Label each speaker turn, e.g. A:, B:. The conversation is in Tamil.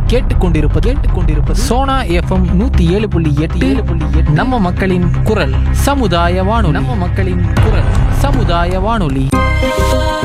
A: கேட்டுக்கொண்டிருப்பது சோனா FM 107.8 நம்ம மக்களின் குரல் சமுதாய வானொலி.